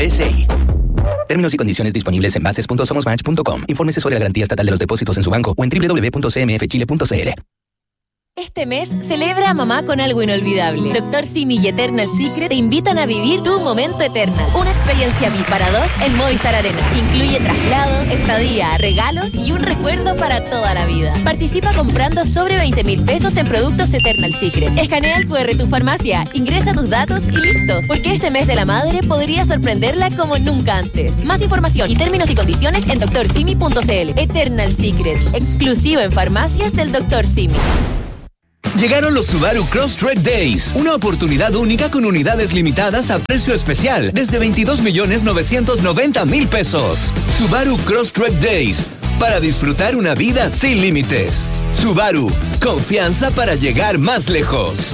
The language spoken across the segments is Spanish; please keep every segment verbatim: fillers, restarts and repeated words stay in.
S I. Términos y condiciones disponibles en bases punto somos match punto com. Infórmese sobre la garantía estatal de los depósitos en su banco o en doble u doble u doble u punto c m f chile punto c l. Este mes, celebra a mamá con algo inolvidable. Doctor Simi y Eternal Secret te invitan a vivir tu momento Eternal. Una experiencia V I P para dos en Movistar Arena. Incluye traslados, estadía, regalos y un recuerdo para toda la vida. Participa comprando sobre veinte mil pesos en productos Eternal Secret. Escanea el cu erre de tu farmacia, ingresa tus datos y listo. Porque este mes de la madre podría sorprenderla como nunca antes. Más información y términos y condiciones en doctor simi punto c l. Eternal Secret, exclusivo en farmacias del doctor Simi. Llegaron los Subaru Crosstrek Days, una oportunidad única con unidades limitadas a precio especial desde veintidós millones novecientos noventa mil pesos. Subaru Crosstrek Days, para disfrutar una vida sin límites. Subaru, confianza para llegar más lejos.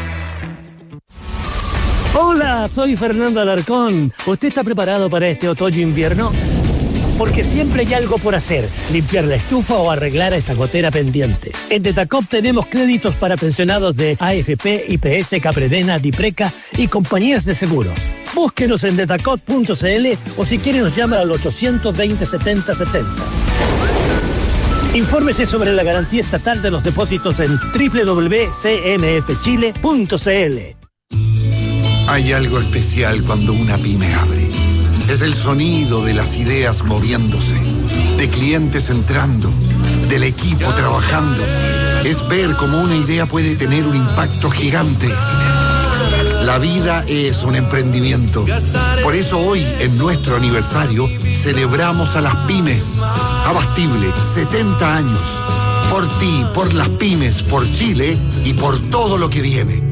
Hola, soy Fernando Alarcón. ¿Usted está preparado para este otoño-invierno? Porque siempre hay algo por hacer, limpiar la estufa o arreglar esa gotera pendiente. En Detacop tenemos créditos para pensionados de A F P, I P S, Capredena, Dipreca y compañías de seguros. Búsquenos en detacop punto c l o si quiere nos llama al ochocientos veinte setenta setenta. Infórmese sobre la garantía estatal de los depósitos en doble u doble u doble u punto c m f chile punto c l. Hay algo especial cuando una pyme abre. Es el sonido de las ideas moviéndose, de clientes entrando, del equipo trabajando. Es ver cómo una idea puede tener un impacto gigante. La vida es un emprendimiento. Por eso hoy, en nuestro aniversario, celebramos a las pymes. Abastible, setenta años. Por ti, por las pymes, por Chile y por todo lo que viene.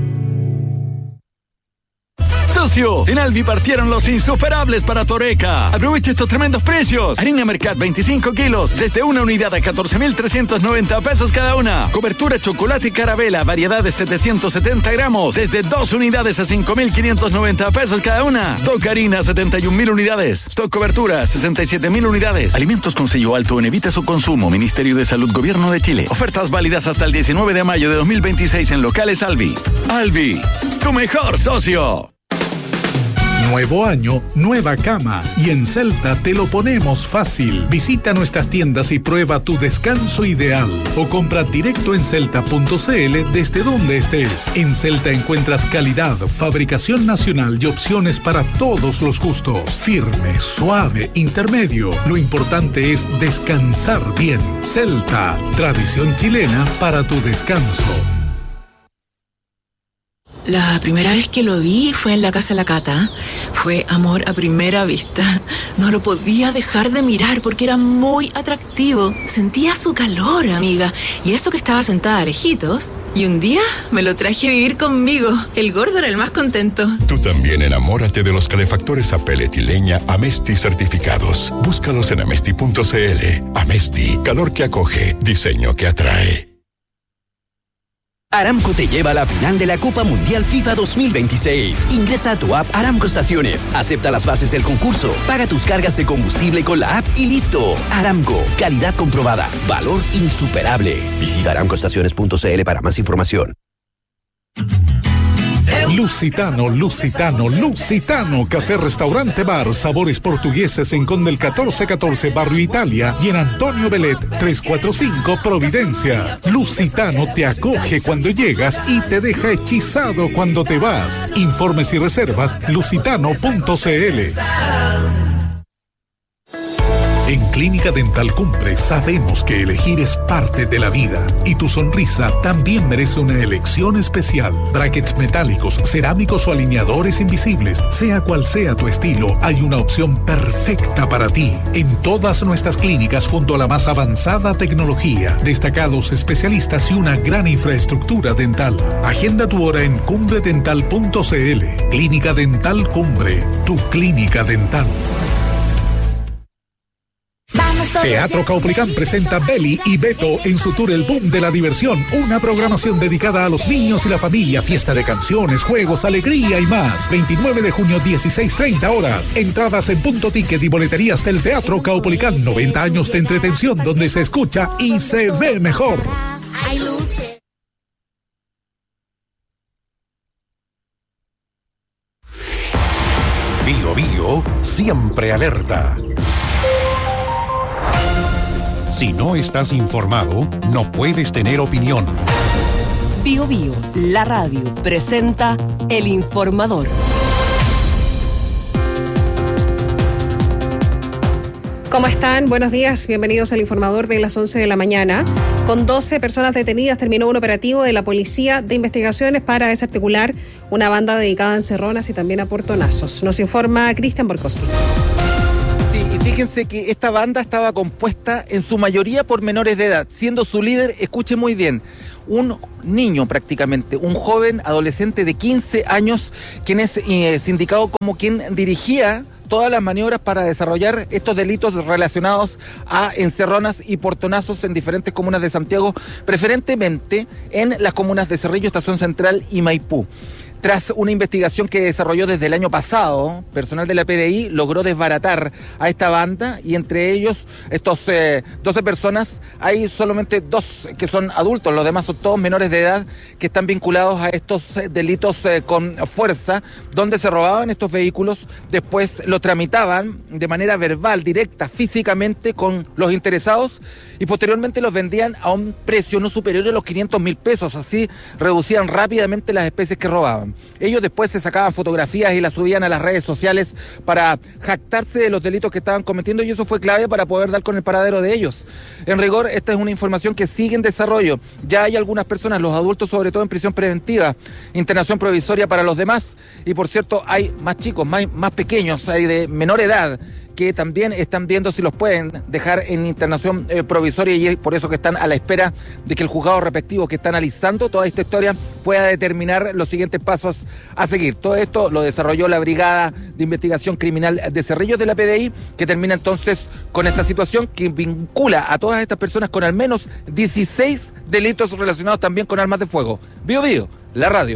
Socio, en Alvi partieron los insuperables para Toreca. Aprovecha estos tremendos precios. Harina Mercat veinticinco kilos, desde una unidad a catorce mil trescientos noventa pesos cada una. Cobertura chocolate y carabela, variedad de setecientos setenta gramos, desde dos unidades a cinco mil quinientos noventa pesos cada una. Stock harina, setenta y un mil unidades. Stock cobertura, sesenta y siete mil unidades. Alimentos con sello alto en evita su consumo. Ministerio de Salud, Gobierno de Chile. Ofertas válidas hasta el diecinueve de mayo de dos mil veintiséis en locales Alvi. Alvi, tu mejor socio. Nuevo año, nueva cama. Y en Celta te lo ponemos fácil. Visita nuestras tiendas y prueba tu descanso ideal. O compra directo en celta punto c l desde donde estés. En Celta encuentras calidad, fabricación nacional y opciones para todos los gustos. Firme, suave, intermedio. Lo importante es descansar bien. Celta, tradición chilena para tu descanso. La primera vez que lo vi fue en la casa de la Cata. Fue amor a primera vista. No lo podía dejar de mirar porque era muy atractivo. Sentía su calor, amiga. Y eso que estaba sentada lejitos. Y un día me lo traje a vivir conmigo. El gordo era el más contento. Tú también enamórate de los calefactores a pellet y leña Amesti certificados. Búscalos en amesti punto c l. Amesti, calor que acoge, diseño que atrae. Aramco te lleva a la final de la Copa Mundial FIFA dos mil veintiséis. Ingresa a tu app Aramco Estaciones, acepta las bases del concurso, paga tus cargas de combustible con la app y listo. Aramco, calidad comprobada, valor insuperable. Visita aramco estaciones punto c l para más información. Lusitano, Lusitano, Lusitano, café, restaurante, bar, sabores portugueses en Condel catorce catorce, Barrio Italia, y en Antonio Belet trescientos cuarenta y cinco, Providencia. Lusitano te acoge cuando llegas y te deja hechizado cuando te vas. Informes y reservas, lusitano punto c l. En Clínica Dental Cumbre sabemos que elegir es parte de la vida y tu sonrisa también merece una elección especial. Brackets metálicos, cerámicos o alineadores invisibles, sea cual sea tu estilo, hay una opción perfecta para ti. En todas nuestras clínicas junto a la más avanzada tecnología, destacados especialistas y una gran infraestructura dental. Agenda tu hora en cumbre dental punto c l. Clínica Dental Cumbre, tu clínica dental. Teatro Caupolicán presenta Beli y Beto en su tour El Boom de la Diversión, una programación dedicada a los niños y la familia, fiesta de canciones, juegos, alegría y más. veintinueve de junio, dieciséis treinta horas. Entradas en Punto Ticket y boleterías del Teatro Caupolicán. noventa años de entretención donde se escucha y se ve mejor. Bio Bio siempre alerta. Si no estás informado, no puedes tener opinión. Bio Bio, la radio, presenta El Informador. ¿Cómo están? Buenos días. Bienvenidos al Informador de las once de la mañana. Con doce personas detenidas terminó un operativo de la Policía de Investigaciones para desarticular una banda dedicada a encerronas y también a portonazos. Nos informa Cristian Borkowski. Sí, y fíjense que esta banda estaba compuesta en su mayoría por menores de edad, siendo su líder, escuche muy bien, un niño prácticamente, un joven adolescente de quince años, quien es eh, sindicado como quien dirigía todas las maniobras para desarrollar estos delitos relacionados a encerronas y portonazos en diferentes comunas de Santiago, preferentemente en las comunas de Cerrillo, Estación Central y Maipú. Tras una investigación que desarrolló desde el año pasado, personal de la P D I logró desbaratar a esta banda y entre ellos, estos eh, doce personas, hay solamente dos que son adultos, los demás son todos menores de edad que están vinculados a estos eh, delitos eh, con fuerza, donde se robaban estos vehículos, después los tramitaban de manera verbal, directa, físicamente con los interesados y posteriormente los vendían a un precio no superior a los quinientos mil pesos, así reducían rápidamente las especies que robaban. Ellos después se sacaban fotografías y las subían a las redes sociales para jactarse de los delitos que estaban cometiendo y eso fue clave para poder dar con el paradero de ellos. En rigor, esta es una información que sigue en desarrollo. Ya hay algunas personas, los adultos sobre todo en prisión preventiva, internación provisoria para los demás y por cierto hay más chicos, más, más pequeños, hay de menor edad que también están viendo si los pueden dejar en internación eh, provisoria y es por eso que están a la espera de que el juzgado respectivo que está analizando toda esta historia pueda determinar los siguientes pasos a seguir. Todo esto lo desarrolló la Brigada de Investigación Criminal de Cerrillos de la P D I, que termina entonces con esta situación que vincula a todas estas personas con al menos dieciséis delitos relacionados también con armas de fuego. Bio Bio, la radio.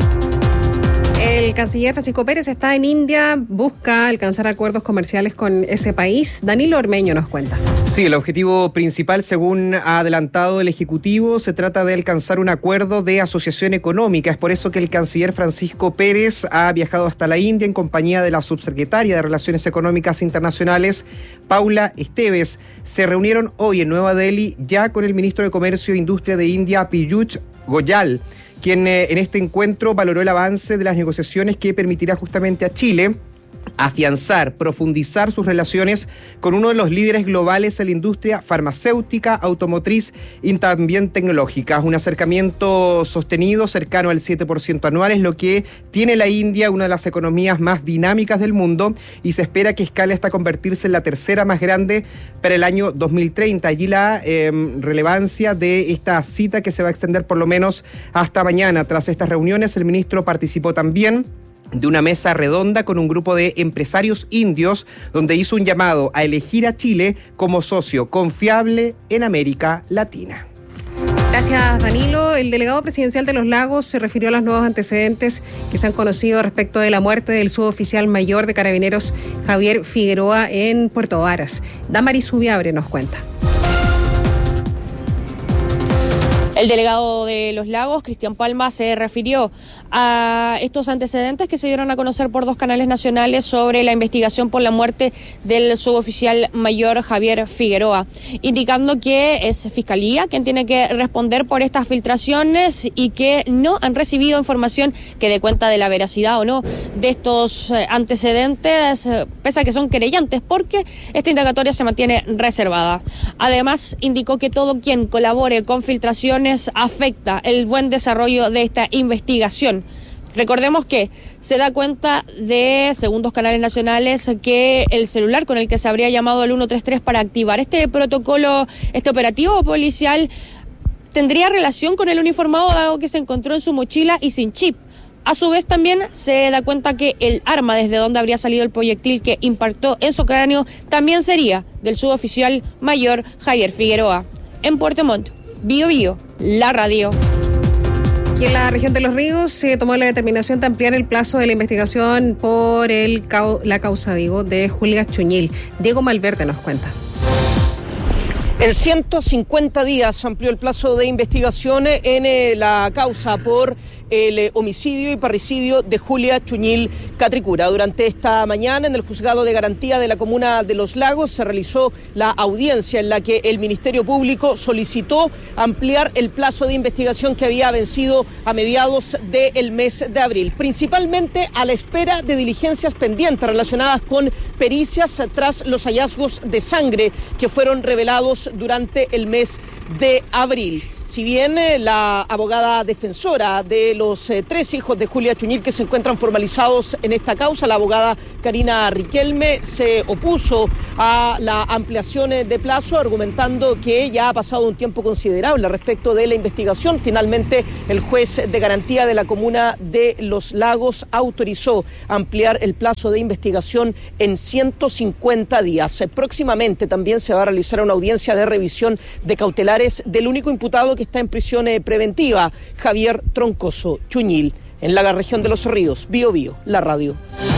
El canciller Francisco Pérez está en India, busca alcanzar acuerdos comerciales con ese país. Danilo Ormeño nos cuenta. Sí, el objetivo principal, según ha adelantado el Ejecutivo, se trata de alcanzar un acuerdo de asociación económica. Es por eso que el canciller Francisco Pérez ha viajado hasta la India en compañía de la subsecretaria de Relaciones Económicas Internacionales, Paula Esteves. Se reunieron hoy en Nueva Delhi ya con el ministro de Comercio e Industria de India, Piyush Goyal, quien eh, en este encuentro valoró el avance de las negociaciones que permitirá justamente a Chile afianzar, profundizar sus relaciones con uno de los líderes globales en la industria farmacéutica, automotriz y también tecnológica. Un acercamiento sostenido, cercano al siete por ciento anual, es lo que tiene la India, una de las economías más dinámicas del mundo, y se espera que escale hasta convertirse en la tercera más grande para el año dos mil treinta. Allí la eh, relevancia de esta cita que se va a extender por lo menos hasta mañana. Tras estas reuniones, el ministro participó también de una mesa redonda con un grupo de empresarios indios, donde hizo un llamado a elegir a Chile como socio confiable en América Latina. Gracias, Danilo. El delegado presidencial de Los Lagos se refirió a los nuevos antecedentes que se han conocido respecto de la muerte del suboficial mayor de Carabineros Javier Figueroa en Puerto Varas. Damaris Subiabre nos cuenta. El delegado de Los Lagos, Cristian Palma, se refirió a estos antecedentes que se dieron a conocer por dos canales nacionales sobre la investigación por la muerte del suboficial mayor Javier Figueroa, indicando que es Fiscalía quien tiene que responder por estas filtraciones y que no han recibido información que dé cuenta de la veracidad o no de estos antecedentes, pese a que son querellantes, porque esta indagatoria se mantiene reservada. Además, indicó que todo quien colabore con filtraciones afecta el buen desarrollo de esta investigación. Recordemos que se da cuenta de, según dos canales nacionales, que el celular con el que se habría llamado al ciento treinta y tres para activar este protocolo, este operativo policial, tendría relación con el uniformado, dado que se encontró en su mochila y sin chip. A su vez también se da cuenta que el arma desde donde habría salido el proyectil que impactó en su cráneo también sería del suboficial mayor Javier Figueroa. En Puerto Montt, Bio Bio, la radio. Y en la región de Los Ríos se tomó la determinación de ampliar el plazo de la investigación por el la causa, digo, de Julia Chuñil. Diego Malverde nos cuenta. En ciento cincuenta días amplió el plazo de investigación en eh, la causa por el eh, homicidio y parricidio de Julia Chuñil Catricura. Durante esta mañana, en el Juzgado de Garantía de la Comuna de Los Lagos, se realizó la audiencia en la que el Ministerio Público solicitó ampliar el plazo de investigación que había vencido a mediados del mes de abril, principalmente a la espera de diligencias pendientes relacionadas con pericias tras los hallazgos de sangre que fueron revelados durante el mes de abril. Si bien eh, la abogada defensora de los eh, tres hijos de Julia Chuñil que se encuentran formalizados en esta causa, la abogada Karina Riquelme, se opuso a la ampliación de plazo, argumentando que ya ha pasado un tiempo considerable respecto de la investigación. Finalmente, el juez de garantía de la Comuna de Los Lagos autorizó ampliar el plazo de investigación en ciento cincuenta días. Próximamente también se va a realizar una audiencia de revisión de cautelares del único imputado que está en prisión preventiva, Javier Troncoso Chuñil, en la región de Los Ríos. Bío Bío, la radio.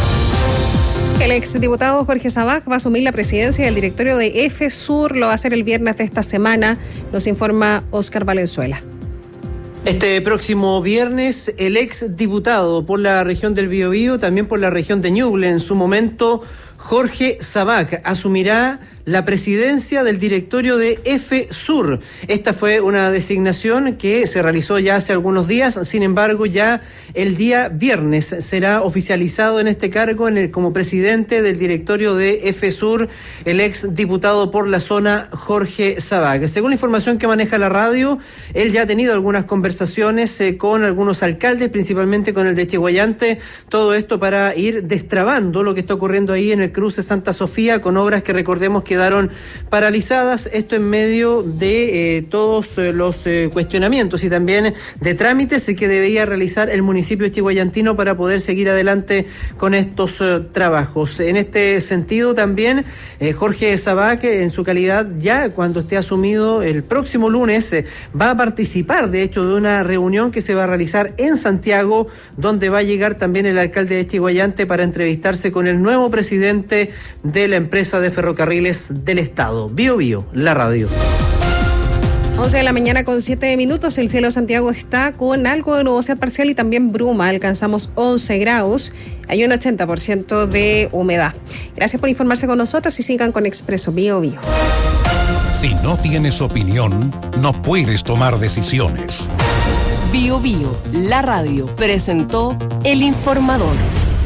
El exdiputado Jorge Sabaj va a asumir la presidencia del directorio de EFESUR. Lo va a hacer el viernes de esta semana, nos informa Óscar Valenzuela. Este próximo viernes, el exdiputado por la región del Biobío, también por la región de Ñuble, en su momento, Jorge Sabaj, asumirá la presidencia del directorio de EFESUR. Esta fue una designación que se realizó ya hace algunos días, sin embargo, ya el día viernes será oficializado en este cargo en el, como presidente del directorio de EFESUR, el ex diputado por la zona Jorge Sabaj. Según la información que maneja la radio, él ya ha tenido algunas conversaciones eh, con algunos alcaldes, principalmente con el de Chiguayante, todo esto para ir destrabando lo que está ocurriendo ahí en el cruce Santa Sofía, con obras que recordemos que quedaron paralizadas, esto en medio de eh, todos eh, los eh, cuestionamientos y también de trámites que debía realizar el municipio chihuayantino para poder seguir adelante con estos eh, trabajos. En este sentido también eh, Jorge Sabaj, en su calidad ya cuando esté asumido el próximo lunes, eh, va a participar de hecho de una reunión que se va a realizar en Santiago, donde va a llegar también el alcalde de Chiguayante para entrevistarse con el nuevo presidente de la empresa de ferrocarriles del Estado. Bío Bío, la radio. once de la mañana con siete minutos. El cielo de Santiago está con algo de nubosidad parcial y también bruma. Alcanzamos once grados. Hay un ochenta por ciento de humedad. Gracias por informarse con nosotros y sigan con Expreso Bío Bío. Si no tienes opinión, no puedes tomar decisiones. Bío Bío, la radio, presentó El Informador.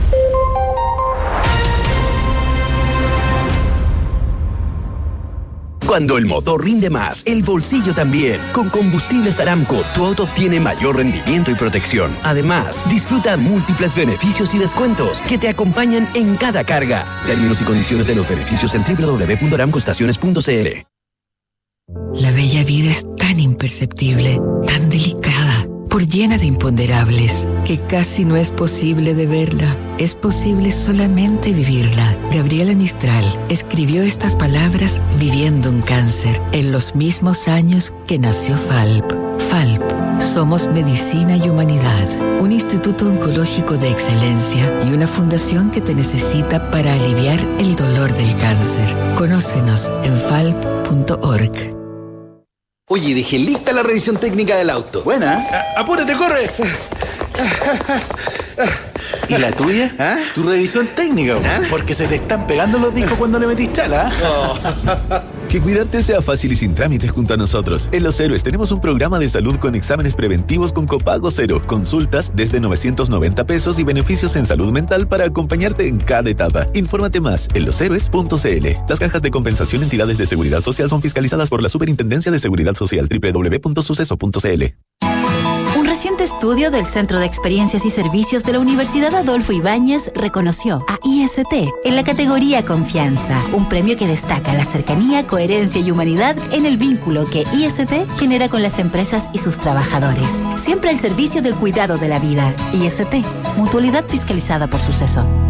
Cuando el motor rinde más, el bolsillo también. Con Combustibles Aramco, tu auto obtiene mayor rendimiento y protección. Además, disfruta múltiples beneficios y descuentos que te acompañan en cada carga. Términos y condiciones de los beneficios en doble u doble u doble u punto aramco estaciones punto c l. La bella vida es tan imperceptible, tan delicada, por llena de imponderables, que casi no es posible de verla. Es posible solamente vivirla. Gabriela Mistral escribió estas palabras viviendo un cáncer en los mismos años que nació FALP. FALP, somos medicina y humanidad, un instituto oncológico de excelencia y una fundación que te necesita para aliviar el dolor del cáncer. Conócenos en falp punto org. Oye, dejé lista la revisión técnica del auto. Buena. A- apúrate, corre. ¿Y la tuya? ¿Ah? Tu revisión técnica, ¿ah? Porque se te están pegando los discos cuando le metís chala. Oh. Que cuidarte sea fácil y sin trámites junto a nosotros. En Los Héroes tenemos un programa de salud con exámenes preventivos con copago cero, consultas desde novecientos noventa pesos y beneficios en salud mental para acompañarte en cada etapa. Infórmate más en los héroes punto c l. Las cajas de compensación entidades de seguridad social son fiscalizadas por la Superintendencia de Seguridad Social. doble u doble u doble u punto suceso punto c l. Un reciente estudio del Centro de Experiencias y Servicios de la Universidad Adolfo Ibáñez reconoció a I S T en la categoría Confianza, un premio que destaca la cercanía, coherencia y humanidad en el vínculo que I S T genera con las empresas y sus trabajadores. Siempre al servicio del cuidado de la vida. I S T, mutualidad fiscalizada por Suceso.